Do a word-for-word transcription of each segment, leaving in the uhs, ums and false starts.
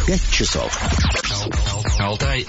пять часов. Алтай.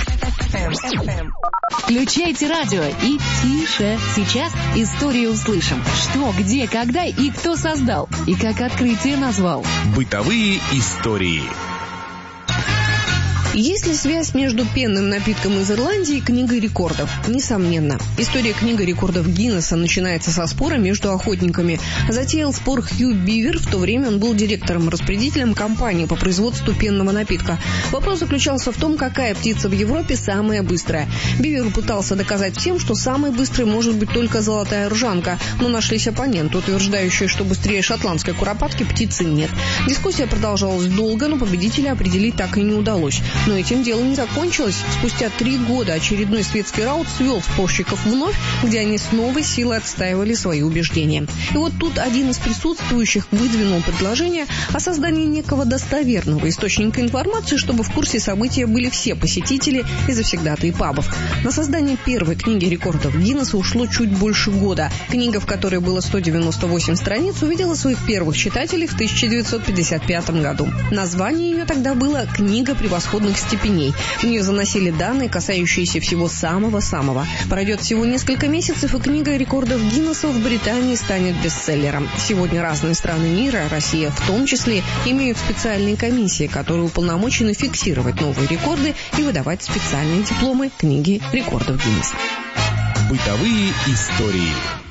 Включайте радио и тише. Сейчас историю услышим. Что, где, когда и кто создал. И как открытие назвал. Бытовые истории. Есть ли связь между пенным напитком из Ирландии и книгой рекордов? Несомненно. История книги рекордов Гиннесса начинается со спора между охотниками. Затеял спор Хью Бивер, в то время он был директором-распределителем компании по производству пенного напитка. Вопрос заключался в том, какая птица в Европе самая быстрая. Бивер пытался доказать всем, что самой быстрой может быть только золотая ржанка, но нашлись оппоненты, утверждающие, что быстрее шотландской куропатки птицы нет. Дискуссия продолжалась долго, но победителя определить так и не удалось. Но этим дело не закончилось. Спустя три года очередной светский раут свел спорщиков вновь, где они с новой силой отстаивали свои убеждения. И вот тут один из присутствующих выдвинул предложение о создании некого достоверного источника информации, чтобы в курсе события были все посетители и завсегдатаи пабов. На создание первой книги рекордов Гиннесса ушло чуть больше года. Книга, в которой было сто девяносто восемь страниц, увидела своих первых читателей в тысяча девятьсот пятьдесят пятом году. Название ее тогда было «Книга превосходных степеней». В нее заносили данные, касающиеся всего самого-самого. Пройдет всего несколько месяцев, и книга рекордов Гиннесса в Британии станет бестселлером. Сегодня разные страны мира, Россия в том числе, имеют специальные комиссии, которые уполномочены фиксировать новые рекорды и выдавать специальные дипломы книги рекордов Гиннесса. Бытовые истории.